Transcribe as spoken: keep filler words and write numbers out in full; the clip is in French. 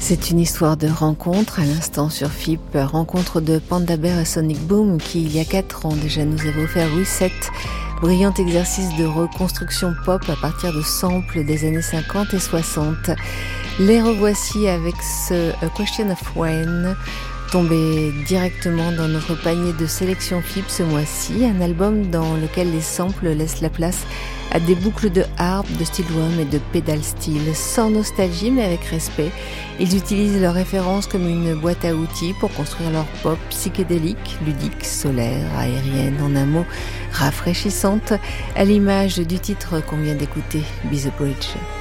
C'est une histoire de rencontre, à l'instant sur F I P, rencontre de Panda Bear et Sonic Boom qui, il y a quatre ans déjà, nous avait offert Reset, brillant exercice de reconstruction pop à partir de samples des années cinquante et soixante. Les revoici avec ce A Question of When, tombé directement dans notre panier de sélection F I P ce mois-ci, un album dans lequel les samples laissent la place à des boucles de harp, de steel drum et de pedal steel, sans nostalgie mais avec respect. Ils utilisent leurs références comme une boîte à outils pour construire leur pop psychédélique, ludique, solaire, aérienne, en un mot, rafraîchissante, à l'image du titre qu'on vient d'écouter, Be the Bridge.